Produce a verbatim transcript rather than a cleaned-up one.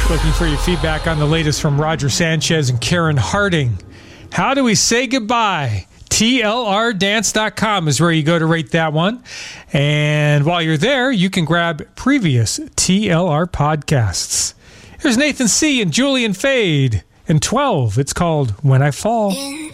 Looking for your feedback on the latest from Roger Sanchez and Karen Harding. How do we say goodbye? T L R dance dot com is where you go to rate that one. And while you're there, you can grab previous T L R podcasts. Here's Nathan C. and Julian Fade. And twelve, it's called When I Fall.